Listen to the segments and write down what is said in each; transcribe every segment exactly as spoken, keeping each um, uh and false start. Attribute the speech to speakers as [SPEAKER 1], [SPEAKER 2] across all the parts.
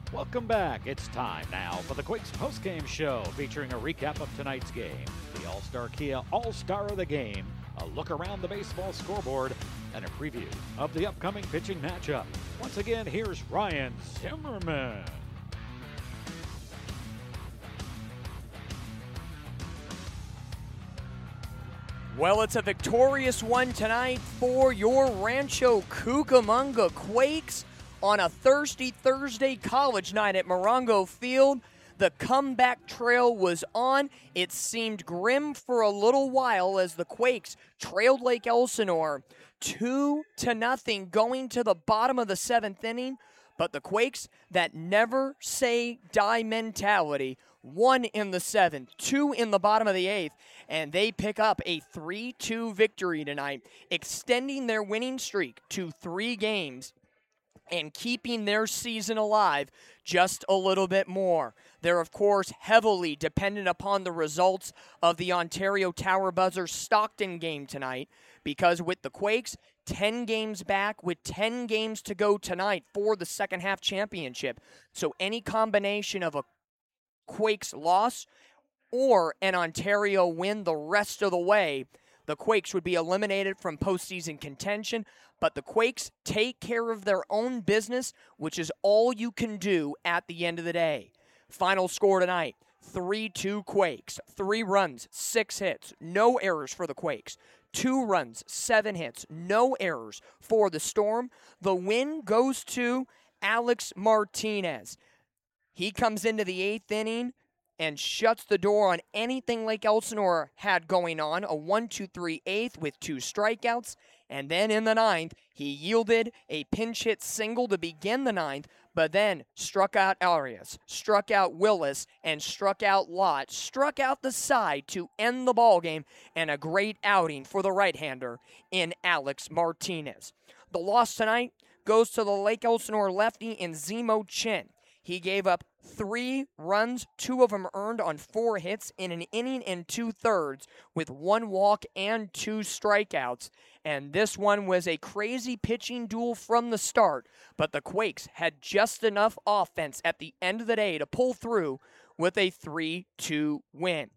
[SPEAKER 1] Welcome back. It's time now for the Quakes postgame show featuring a recap of tonight's game, the All-Star Kia All-Star of the Game, a look around the baseball scoreboard, and a preview of the upcoming pitching matchup. Once again, here's Ryan Zimmerman.
[SPEAKER 2] Well, it's a victorious one tonight for your Rancho Cucamonga Quakes on a thirsty Thursday college night at Morongo Field. The comeback trail was on. It seemed grim for a little while as the Quakes trailed Lake Elsinore two to nothing going to the bottom of the seventh inning. But the Quakes, that never say die mentality, one in the seventh, two in the bottom of the eighth, and they pick up a three two victory tonight, extending their winning streak to three games and keeping their season alive just a little bit more. They're, of course, heavily dependent upon the results of the Ontario Tower Buzzers Stockton game tonight, because with the Quakes ten games back with ten games to go tonight for the second half championship. So any combination of a Quakes loss or an Ontario win the rest of the way, the Quakes would be eliminated from postseason contention. But the Quakes take care of their own business, which is all you can do at the end of the day. Final score tonight, three two Quakes. Three runs, six hits, no errors for the Quakes. Two runs, seven hits, no errors for the Storm. The win goes to Alex Martinez. He comes into the eighth inning and shuts the door on anything Lake Elsinore had going on. A one two three eighth with two strikeouts. And then in the ninth, he yielded a pinch hit single to begin the ninth, but then struck out Arias, struck out Willis, and struck out Lott, struck out the side to end the ballgame, and a great outing for the right-hander in Alex Martinez. The loss tonight goes to the Lake Elsinore lefty in Zemo Chin. He gave up three runs, two of them earned on four hits in an inning and two-thirds with one walk and two strikeouts. And this one was a crazy pitching duel from the start, but the Quakes had just enough offense at the end of the day to pull through with a three two win.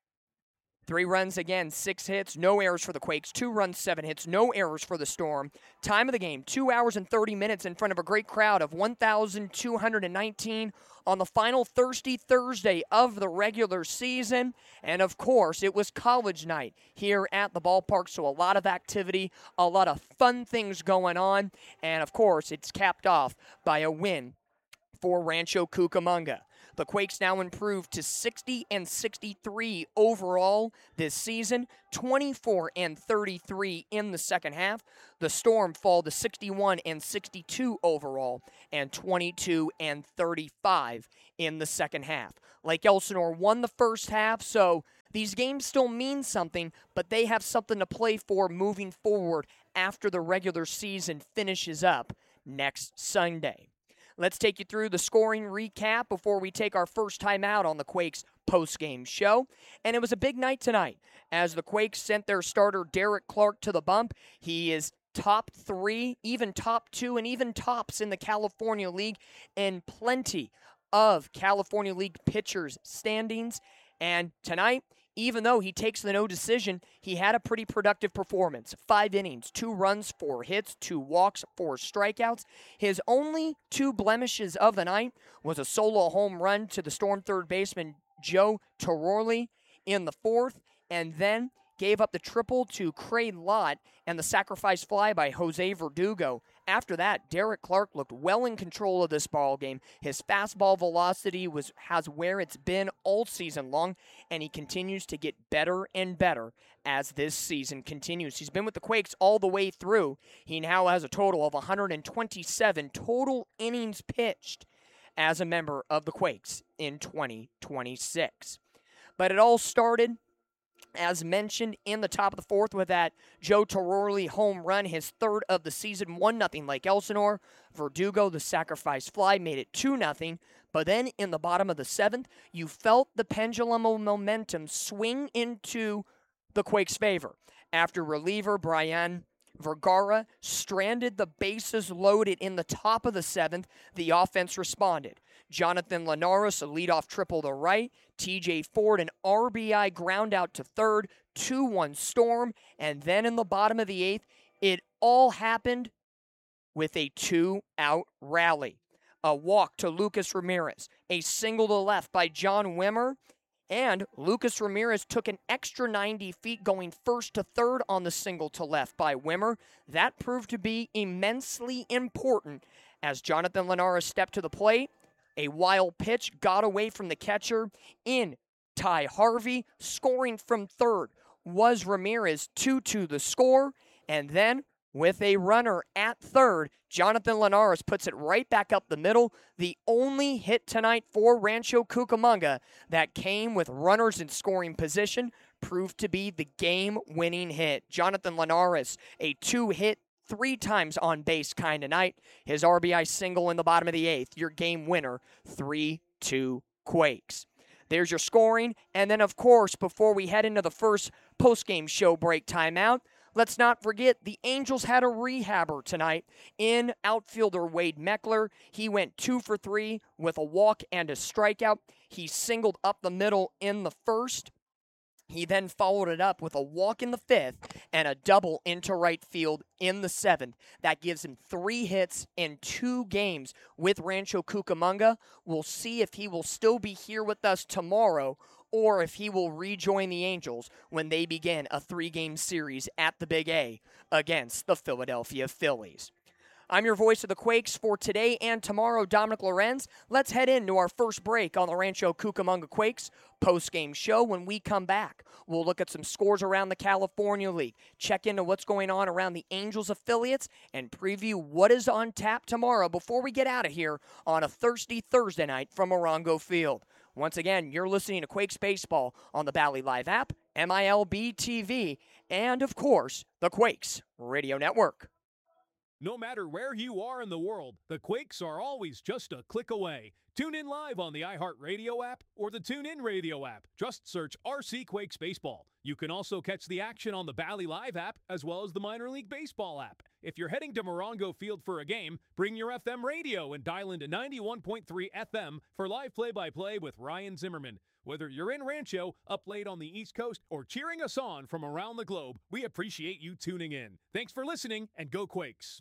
[SPEAKER 2] Three runs again, six hits, no errors for the Quakes. Two runs, seven hits, no errors for the Storm. Time of the game, two hours and thirty minutes in front of a great crowd of one thousand two hundred nineteen on the final thirsty Thursday of the regular season. And of course, it was college night here at the ballpark, so a lot of activity, a lot of fun things going on. And of course, it's capped off by a win for Rancho Cucamonga. The Quakes now improved to sixty and sixty-three overall this season, twenty-four and thirty-three in the second half. The Storm fall to sixty-one and sixty-two overall and twenty-two and thirty-five in the second half. Lake Elsinore won the first half, so these games still mean something, but they have something to play for moving forward after the regular season finishes up next Sunday. Let's take you through the scoring recap before we take our first time out on the Quakes post-game show. And it was a big night tonight as the Quakes sent their starter Derek Clark to the bump. He is top three, even top two, and even tops in the California League, and plenty of California League pitchers' standings. And tonight, even though he takes the no decision, he had a pretty productive performance. Five innings, two runs, four hits, two walks, four strikeouts. His only two blemishes of the night was a solo home run to the Storm third baseman Joe Tororli in the fourth, and then gave up the triple to Craig Lott and the sacrifice fly by Jose Verdugo. After that, Derek Clark looked well in control of this ball game. His fastball velocity was has where it's been all season long, and he continues to get better and better as this season continues. He's been with the Quakes all the way through. He now has a total of one hundred twenty-seven total innings pitched as a member of the Quakes in twenty twenty-six. But it all started, as mentioned, in the top of the fourth with that Joe Tororli home run, his third of the season, one nothing Lake Elsinore. Verdugo, the sacrifice fly, made it two nothing. But then in the bottom of the seventh, you felt the pendulum of momentum swing into the Quakes' favor after reliever Brian Vergara stranded the bases loaded in the top of the seventh. The offense responded. Jonathan Linares, a leadoff triple to right. T J Ford, an R B I ground out to third. two one Storm. And then in the bottom of the eighth, it all happened with a two-out rally. A walk to Lucas Ramirez. A single to left by John Wimmer. And Lucas Ramirez took an extra ninety feet going first to third on the single to left by Wimmer. That proved to be immensely important as Jonathan Linares stepped to the plate. A wild pitch got away from the catcher in Ty Harvey. Scoring from third was Ramirez, two two the score. And then with a runner at third, Jonathan Linares puts it right back up the middle. The only hit tonight for Rancho Cucamonga that came with runners in scoring position proved to be the game-winning hit. Jonathan Linares, a two-hit, three times on base kind of night. His R B I single in the bottom of the eighth, your game winner, three two Quakes. There's your scoring. And then, of course, before we head into the first post-game show break timeout, let's not forget the Angels had a rehabber tonight in outfielder Wade Meckler. He went two for three with a walk and a strikeout. He singled up the middle in the first. He then followed it up with a walk in the fifth and a double into right field in the seventh. That gives him three hits in two games with Rancho Cucamonga. We'll see if he will still be here with us tomorrow or if he will rejoin the Angels when they begin a three-game series at the Big A against the Philadelphia Phillies. I'm your voice of the Quakes for today and tomorrow, Dominic Lorenz. Let's head into our first break on the Rancho Cucamonga Quakes post-game show. When we come back, we'll look at some scores around the California League, check into what's going on around the Angels affiliates, and preview what is on tap tomorrow before we get out of here on a thirsty Thursday night from Morongo Field. Once again, you're listening to Quakes Baseball on the Bally Live app, M I L B T V, and, of course, the Quakes Radio Network.
[SPEAKER 3] No matter where you are in the world, the Quakes are always just a click away. Tune in live on the iHeartRadio app or the TuneIn Radio app. Just search R C Quakes Baseball. You can also catch the action on the Bally Live app as well as the Minor League Baseball app. If you're heading to Morongo Field for a game, bring your F M radio and dial into ninety-one point three F M for live play-by-play with Ryan Zimmerman. Whether you're in Rancho, up late on the East Coast, or cheering us on from around the globe, we appreciate you tuning in. Thanks for listening, and go Quakes!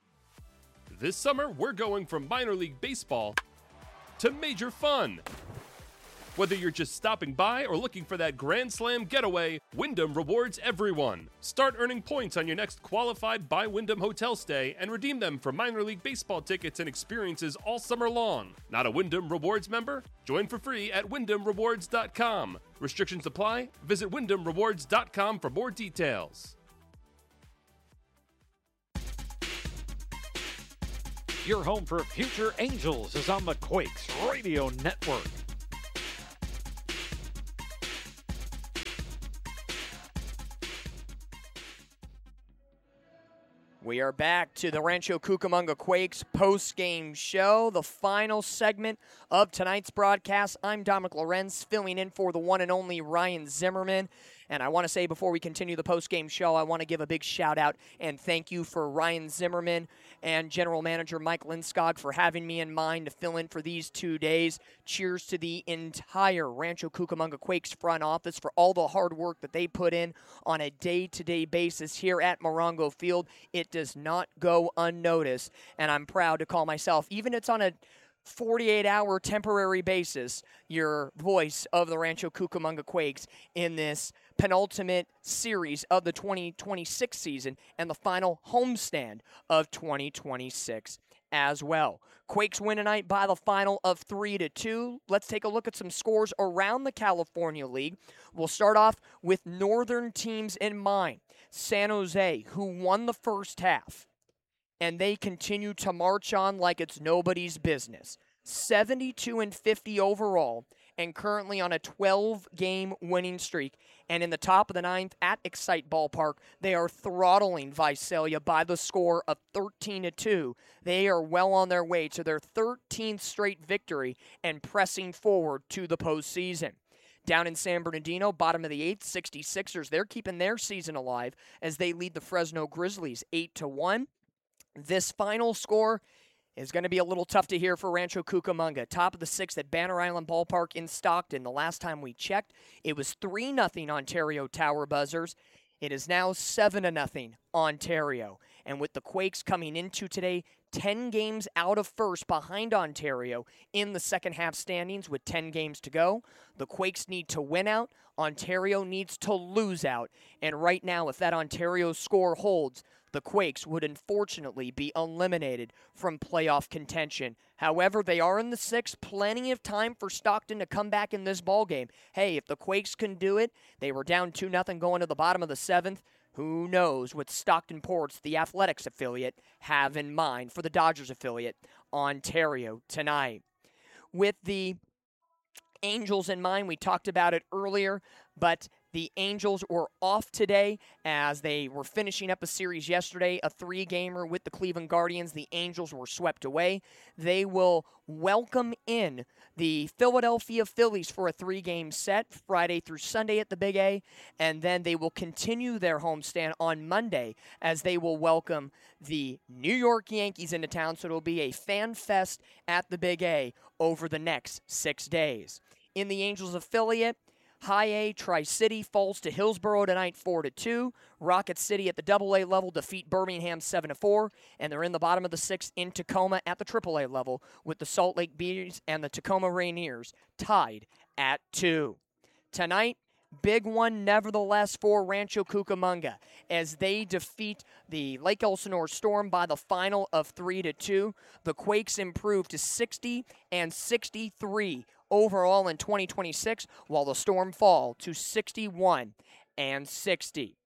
[SPEAKER 4] This summer, we're going from minor league baseball to major fun. Whether you're just stopping by or looking for that Grand Slam getaway, Wyndham rewards everyone. Start earning points on your next qualified by Wyndham hotel stay and redeem them for minor league baseball tickets and experiences all summer long. Not a Wyndham Rewards member? Join for free at wyndham rewards dot com. Restrictions apply. Visit wyndham rewards dot com for more details.
[SPEAKER 1] Your home for future Angels is on the Quakes Radio Network.
[SPEAKER 2] We are back to the Rancho Cucamonga Quakes post-game show, the final segment of tonight's broadcast. I'm Dominic Lorenz, filling in for the one and only Ryan Zimmerman. And I want to say before we continue the post-game show, I want to give a big shout-out and thank you for Ryan Zimmerman and General Manager Mike Lindskog for having me in mind to fill in for these two days. Cheers to the entire Rancho Cucamonga Quakes front office for all the hard work that they put in on a day-to-day basis here at Morongo Field. It does not go unnoticed, and I'm proud to call myself, even if it's on a forty-eight hour temporary basis, your voice of the Rancho Cucamonga Quakes in this penultimate series of the twenty twenty-six season and the final homestand of twenty twenty-six as well. Quakes win tonight by the final of three to two. Let's take a look at some scores around the California League. We'll start off with northern teams in mind. San Jose, who won the first half, and they continue to march on like it's nobody's business. seventy-two and fifty overall, and currently on a twelve game winning streak. And in the top of the ninth at Excite Ballpark, they are throttling Visalia by the score of thirteen to two. They are well on their way to their thirteenth straight victory and pressing forward to the postseason. Down in San Bernardino, bottom of the eighth, sixty-sixers, they're keeping their season alive as they lead the Fresno Grizzlies eight to one. This final score is going to be a little tough to hear for Rancho Cucamonga. Top of the sixth at Banner Island Ballpark in Stockton. The last time we checked, it was three nothing Ontario Tower Buzzers. It is now seven to nothing Ontario. And with the Quakes coming into today, ten games out of first behind Ontario in the second half standings with ten games to go. The Quakes need to win out. Ontario needs to lose out. And right now, if that Ontario score holds, the Quakes would unfortunately be eliminated from playoff contention. However, they are in the sixth. Plenty of time for Stockton to come back in this ballgame. Hey, if the Quakes can do it, they were down two nothing going to the bottom of the seventh. Who knows what Stockton Ports, the Athletics affiliate, have in mind for the Dodgers affiliate, Ontario, tonight. With the Angels in mind, we talked about it earlier, but the Angels were off today as they were finishing up a series yesterday, a three-gamer with the Cleveland Guardians. The Angels were swept away. They will welcome in the Philadelphia Phillies for a three-game set Friday through Sunday at the Big A, and then they will continue their homestand on Monday as they will welcome the New York Yankees into town. So it'll be a fan fest at the Big A over the next six days. In the Angels affiliate, High A, Tri-City falls to Hillsborough tonight four to two. Rocket City at the double A level defeat Birmingham seven to four. And they're in the bottom of the sixth in Tacoma at the triple A level with the Salt Lake Bees and the Tacoma Rainiers tied at two. Tonight, big one nevertheless for Rancho Cucamonga as they defeat the Lake Elsinore Storm by the final of three to two. The Quakes improve to sixty and sixty-three overall in twenty twenty-six, while the Storm fall to sixty-one and sixty.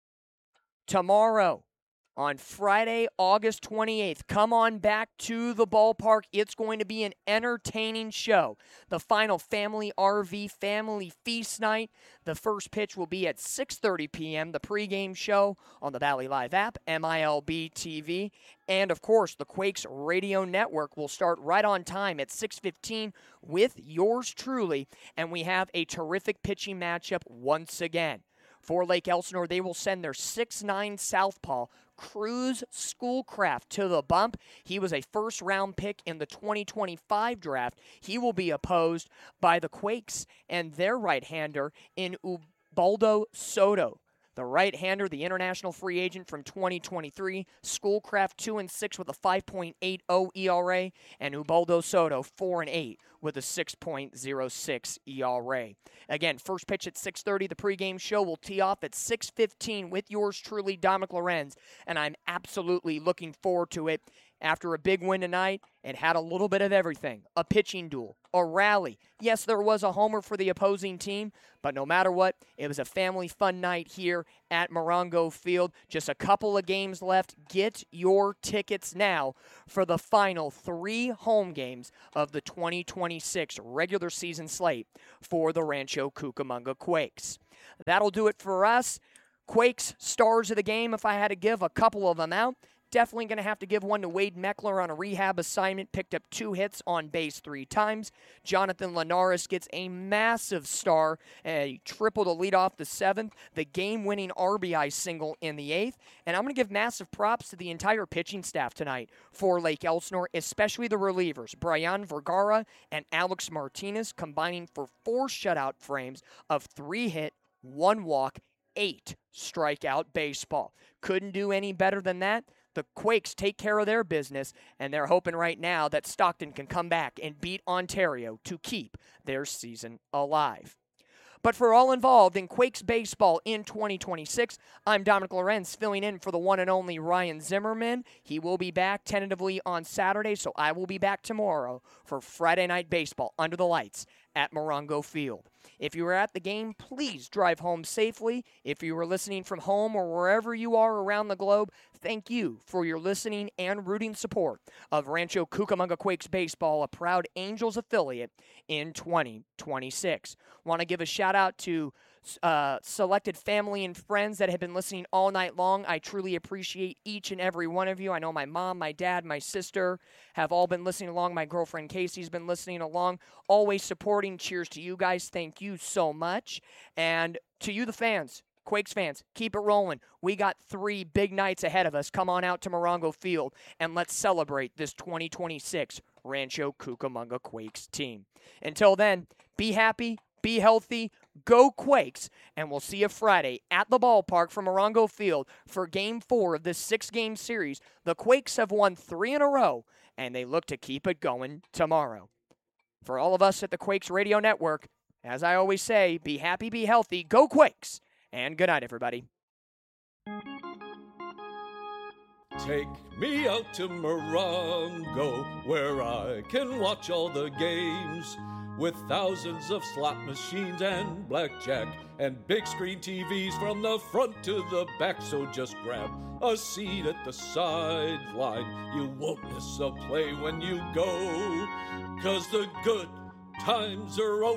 [SPEAKER 2] Tomorrow, on Friday, August twenty-eighth, come on back to the ballpark. It's going to be an entertaining show. The final Family R V Family Feast Night. The first pitch will be at six thirty p.m., the pregame show on the Valley Live app, M I L B T V. And, of course, the Quakes Radio Network will start right on time at six fifteen with yours truly. And we have a terrific pitching matchup once again. For Lake Elsinore, they will send their six nine southpaw, Cruz Schoolcraft, to the bump. He was a first-round pick in the twenty twenty-five draft. He will be opposed by the Quakes and their right-hander in Ubaldo Soto. The right-hander, the international free agent from twenty twenty-three, Schoolcraft two and six with a five point eight oh E R A, and Ubaldo Soto four and eight with a six point oh six E R A. Again, first pitch at six thirty. The pregame show will tee off at six fifteen with yours truly, Dominic Lorenz, and I'm absolutely looking forward to it. After a big win tonight, it had a little bit of everything. A pitching duel, a rally. Yes, there was a homer for the opposing team, but no matter what, it was a family fun night here at Morongo Field. Just a couple of games left. Get your tickets now for the final three home games of the twenty twenty-six regular season slate for the Rancho Cucamonga Quakes. That'll do it for us. Quakes stars of the game, if I had to give a couple of them out. Definitely going to have to give one to Wade Meckler on a rehab assignment. Picked up two hits on base three times. Jonathan Linares gets a massive star, a triple to lead off the seventh. The game-winning R B I single in the eighth. And I'm going to give massive props to the entire pitching staff tonight for Lake Elsinore, especially the relievers, Brian Vergara and Alex Martinez, combining for four shutout frames of three hit, one walk, eight strikeout baseball. Couldn't do any better than that. The Quakes take care of their business, and they're hoping right now that Stockton can come back and beat Ontario to keep their season alive. But for all involved in Quakes baseball in twenty twenty-six, I'm Dominic Lorenz, filling in for the one and only Ryan Zimmerman. He will be back tentatively on Saturday, so I will be back tomorrow for Friday Night Baseball under the lights at Morongo Field. If you were at the game, please drive home safely. If you were listening from home or wherever you are around the globe, thank you for your listening and rooting support of Rancho Cucamonga Quakes Baseball, a proud Angels affiliate in twenty twenty-six. Want to give a shout out to uh, selected family and friends that have been listening all night long. I truly appreciate each and every one of you. I know my mom, my dad, my sister have all been listening along. My girlfriend Casey's been listening along, always supporting. Cheers to you guys. Thank you so much. And to you, the fans, Quakes fans, keep it rolling. We got three big nights ahead of us. Come on out to Morongo Field, and let's celebrate this twenty twenty-six Rancho Cucamonga Quakes team. Until then, be happy, be healthy, go Quakes, and we'll see you Friday at the ballpark from Morongo Field for Game four of this six-game series. The Quakes have won three in a row, and they look to keep it going tomorrow. For all of us at the Quakes Radio Network, as I always say, be happy, be healthy, go Quakes, and good night, everybody.
[SPEAKER 5] Take me out to Morongo, where I can watch all the games, with thousands of slot machines and blackjack and big screen T Vs from the front to the back. So just grab a seat at the sideline. You won't miss a play when you go, 'cause the good times are over.